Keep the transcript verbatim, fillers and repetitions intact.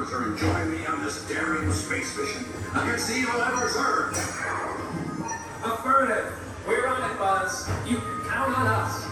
Arbiter and join me on this daring space mission against the evil Emperor's Earth? Affirmative. We're on it, Buzz. You can count on us.